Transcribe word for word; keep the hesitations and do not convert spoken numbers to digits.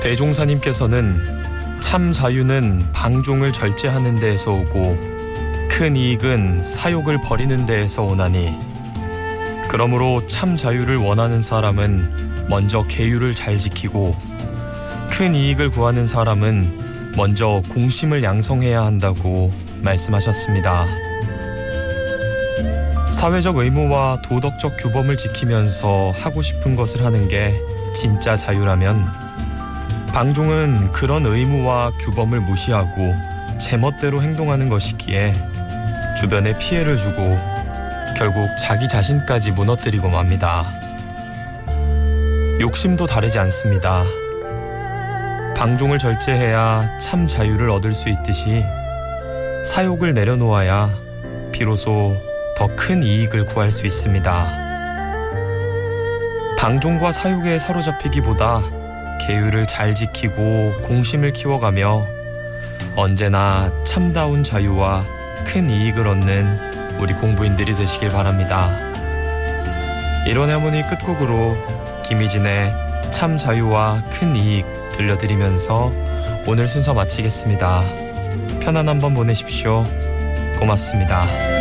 대종사님께서는 참 자유는 방종을 절제하는 데에서 오고 큰 이익은 사욕을 버리는 데에서 오나니, 그러므로 참 자유를 원하는 사람은 먼저 계율을 잘 지키고 큰 이익을 구하는 사람은 먼저 공심을 양성해야 한다고 말씀하셨습니다. 사회적 의무와 도덕적 규범을 지키면서 하고 싶은 것을 하는 게 진짜 자유라면, 방종은 그런 의무와 규범을 무시하고 제멋대로 행동하는 것이기에 주변에 피해를 주고 결국 자기 자신까지 무너뜨리고 맙니다. 욕심도 다르지 않습니다. 방종을 절제해야 참 자유를 얻을 수 있듯이 사욕을 내려놓아야 비로소 더 큰 이익을 구할 수 있습니다. 방종과 사욕에 사로잡히기보다 계율을 잘 지키고 공심을 키워가며 언제나 참다운 자유와 큰 이익을 얻는 우리 공부인들이 되시길 바랍니다. 일원의 어머니 끝곡으로 김희진의 참 자유와 큰 이익 들려드리면서 오늘 순서 마치겠습니다. 편안한 밤 보내십시오. 고맙습니다.